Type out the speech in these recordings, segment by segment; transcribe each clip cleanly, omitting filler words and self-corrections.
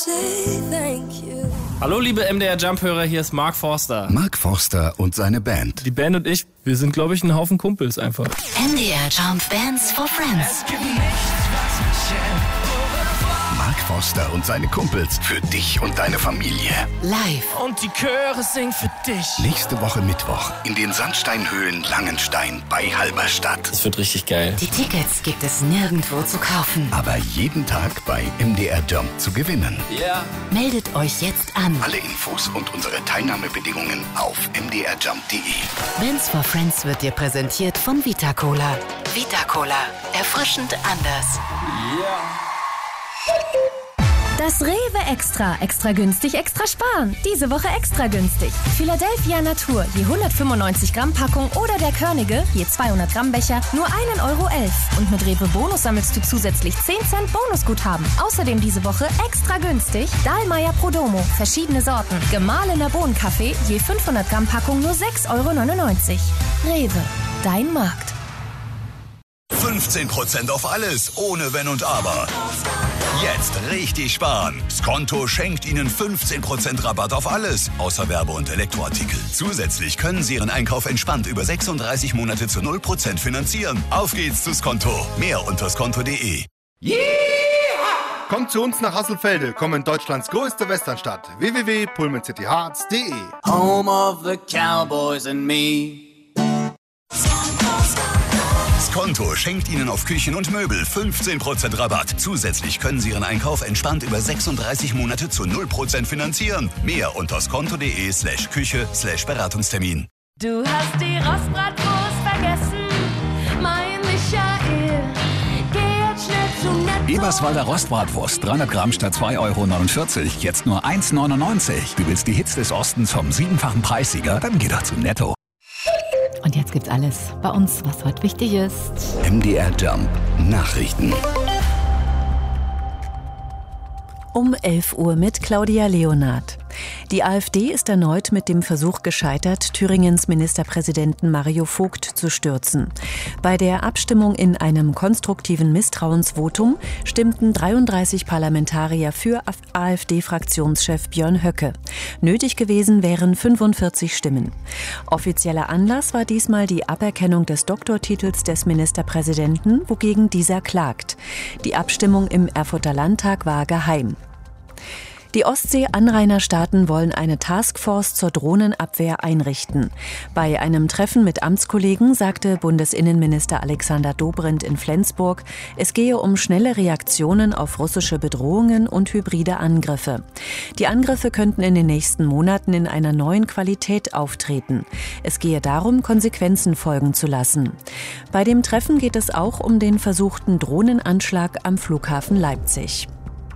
Hallo liebe MDR Jump-Hörer, hier ist Mark Forster. Mark Forster und seine Band. Die Band und ich, wir sind glaube ich ein Haufen Kumpels einfach. MDR Jump Bands for Friends. Mark Forster und seine Kumpels für dich und deine Familie. Live. Und die Chöre singen für dich. Nächste Woche Mittwoch in den Sandsteinhöhlen Langenstein bei Halberstadt. Das wird richtig geil. Die Tickets gibt es nirgendwo zu kaufen. Aber jeden Tag bei MDR Jump zu gewinnen. Ja. Yeah. Meldet euch jetzt an. Alle Infos und unsere Teilnahmebedingungen auf mdrjump.de. Bands for Friends wird dir präsentiert von Vita Cola. Vita Cola. Erfrischend anders. Ja. Yeah. Das Rewe Extra. Extra günstig, extra sparen. Diese Woche extra günstig. Philadelphia Natur, je 195 Gramm Packung oder der Körnige, je 200 Gramm Becher, nur 1,11 Euro. Und mit Rewe Bonus sammelst du zusätzlich 10 Cent Bonusguthaben. Außerdem diese Woche extra günstig Dahlmeier Prodomo, verschiedene Sorten. Gemahlener Bohnenkaffee, je 500 Gramm Packung, nur 6,99 Euro. Rewe, dein Markt. 15% auf alles, ohne Wenn und Aber. Jetzt richtig sparen. Skonto schenkt Ihnen 15% Rabatt auf alles, außer Werbe- und Elektroartikel. Zusätzlich können Sie Ihren Einkauf entspannt über 36 Monate zu 0% finanzieren. Auf geht's zu Skonto. Mehr unter skonto.de. Yeah! Kommt zu uns nach Hasselfelde, komm in Deutschlands größte Westernstadt. www.pullmancityhearts.de. Home of the Cowboys and me. Skonto schenkt Ihnen auf Küchen und Möbel 15% Rabatt. Zusätzlich können Sie Ihren Einkauf entspannt über 36 Monate zu 0% finanzieren. Mehr unter skonto.de/Küche/Beratungstermin. Du hast die Rostbratwurst vergessen, mein Michael. Geh jetzt schnell zu Netto. Eberswalder Rostbratwurst, 300 Gramm statt 2,49 €. Jetzt nur 1,99 €. Du willst die Hits des Ostens vom 7-fachen Preissieger? Dann geh doch zu Netto. Und jetzt gibt's alles bei uns, was heute wichtig ist. MDR Jump Nachrichten. Um 11 Uhr mit Claudia Leonard. Die AfD ist erneut mit dem Versuch gescheitert, Thüringens Ministerpräsidenten Mario Vogt zu stürzen. Bei der Abstimmung in einem konstruktiven Misstrauensvotum stimmten 33 Parlamentarier für AfD-Fraktionschef Björn Höcke. Nötig gewesen wären 45 Stimmen. Offizieller Anlass war diesmal die Aberkennung des Doktortitels des Ministerpräsidenten, wogegen dieser klagt. Die Abstimmung im Erfurter Landtag war geheim. Die Ostsee-Anrainerstaaten wollen eine Taskforce zur Drohnenabwehr einrichten. Bei einem Treffen mit Amtskollegen sagte Bundesinnenminister Alexander Dobrindt in Flensburg, es gehe um schnelle Reaktionen auf russische Bedrohungen und hybride Angriffe. Die Angriffe könnten in den nächsten Monaten in einer neuen Qualität auftreten. Es gehe darum, Konsequenzen folgen zu lassen. Bei dem Treffen geht es auch um den versuchten Drohnenanschlag am Flughafen Leipzig.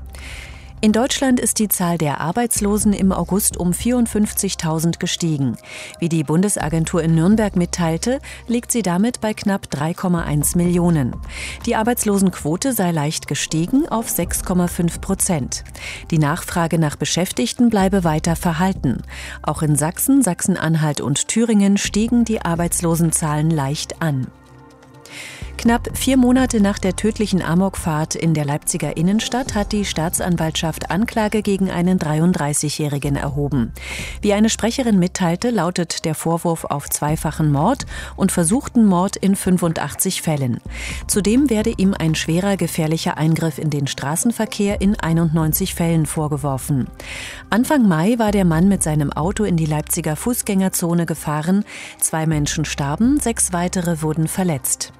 In Deutschland ist die Zahl der Arbeitslosen im August um 54.000 gestiegen. Wie die Bundesagentur in Nürnberg mitteilte, liegt sie damit bei knapp 3,1 Millionen. Die Arbeitslosenquote sei leicht gestiegen auf 6,5%. Die Nachfrage nach Beschäftigten bleibe weiter verhalten. Auch in Sachsen, Sachsen-Anhalt und Thüringen stiegen die Arbeitslosenzahlen leicht an. Knapp 4 Monate nach der tödlichen Amokfahrt in der Leipziger Innenstadt hat die Staatsanwaltschaft Anklage gegen einen 33-Jährigen erhoben. Wie eine Sprecherin mitteilte, lautet der Vorwurf auf zweifachen Mord und versuchten Mord in 85 Fällen. Zudem werde ihm ein schwerer gefährlicher Eingriff in den Straßenverkehr in 91 Fällen vorgeworfen. Anfang Mai war der Mann mit seinem Auto in die Leipziger Fußgängerzone gefahren. 2 Menschen starben, 6 weitere wurden verletzt.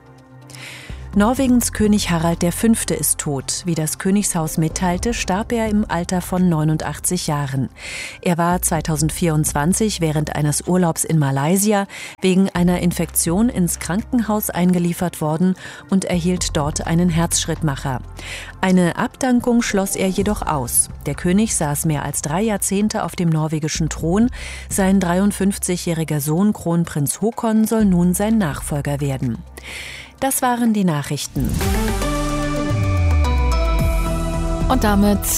Norwegens König Harald V. ist tot. Wie das Königshaus mitteilte, starb er im Alter von 89 Jahren. Er war 2024 während eines Urlaubs in Malaysia wegen einer Infektion ins Krankenhaus eingeliefert worden und erhielt dort einen Herzschrittmacher. Eine Abdankung schloss er jedoch aus. Der König saß mehr als 3 Jahrzehnte auf dem norwegischen Thron. Sein 53-jähriger Sohn Kronprinz Håkon soll nun sein Nachfolger werden. Das waren die Nachrichten. Und damit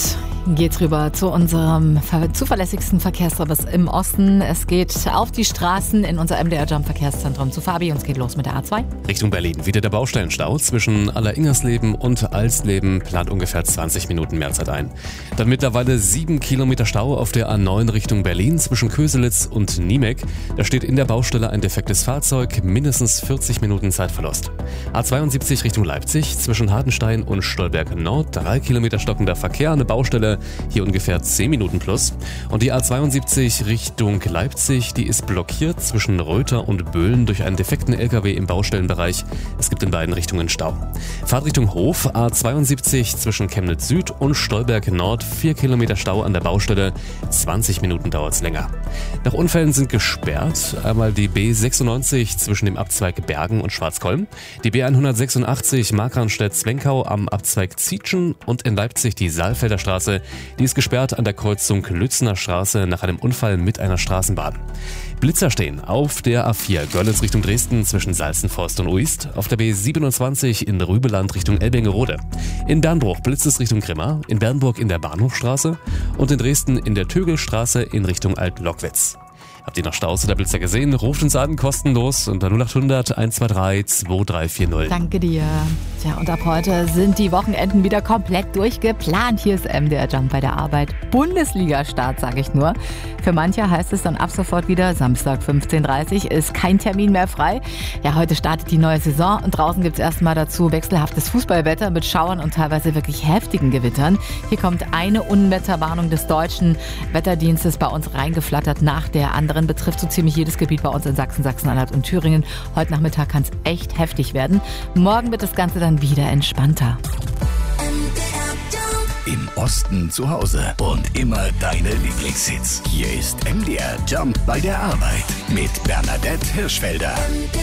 Geht's rüber zu unserem zuverlässigsten Verkehrsservice im Osten. Es geht auf die Straßen in unser MDR Jump Verkehrszentrum zu Fabi und es geht los mit der A2. Richtung Berlin. Wieder der Baustellenstau zwischen Alleringersleben und Alsleben plant ungefähr 20 Minuten Mehrzeit ein. Dann mittlerweile 7 Kilometer Stau auf der A9 Richtung Berlin zwischen Köselitz und Niemek. Da steht in der Baustelle ein defektes Fahrzeug, mindestens 40 Minuten Zeitverlust. A72 Richtung Leipzig zwischen Hartenstein und Stolberg Nord. 3 Kilometer stockender Verkehr an der Baustelle. Hier ungefähr 10 Minuten plus. Und die A72 Richtung Leipzig, die ist blockiert zwischen Röther und Böhlen durch einen defekten LKW im Baustellenbereich. Es gibt in beiden Richtungen Stau. Fahrt Richtung Hof, A72 zwischen Chemnitz Süd und Stolberg Nord, 4 Kilometer Stau an der Baustelle. 20 Minuten dauert es länger. Nach Unfällen sind gesperrt einmal die B96 zwischen dem Abzweig Bergen und Schwarzkolm, die B186 Markranstädt-Zwenkau am Abzweig Zietschen und in Leipzig die Saalfelder Straße. Die ist gesperrt an der Kreuzung Lützner Straße nach einem Unfall mit einer Straßenbahn. Blitzer stehen auf der A4 Görlitz Richtung Dresden zwischen Salzenforst und Uist, auf der B27 in Rübeland Richtung Elbingerode. In Bernbruch blitzt es Richtung Grimma, in Bernburg in der Bahnhofstraße und in Dresden in der Tögelstraße in Richtung Alt-Lockwitz. Habt ihr noch Staus oder Blitzer gesehen? Ruft uns an, kostenlos unter 0800 123 2340. Danke dir. Tja, und ab heute sind die Wochenenden wieder komplett durchgeplant. Hier ist MDR Jump bei der Arbeit. Bundesliga-Start, sage ich nur. Für manche heißt es dann ab sofort wieder Samstag 15:30 Uhr, ist kein Termin mehr frei. Ja, heute startet die neue Saison und draußen gibt es erstmal dazu wechselhaftes Fußballwetter mit Schauern und teilweise wirklich heftigen Gewittern. Hier kommt eine Unwetterwarnung des deutschen Wetterdienstes bei uns reingeflattert nach der anderen. Betrifft so ziemlich jedes Gebiet bei uns in Sachsen, Sachsen-Anhalt und Thüringen. Heute Nachmittag kann es echt heftig werden. Morgen wird das Ganze dann wieder entspannter. Im Osten zu Hause und immer deine Lieblingshits. Hier ist MDR Jump bei der Arbeit mit Bernadette Hirschfelder.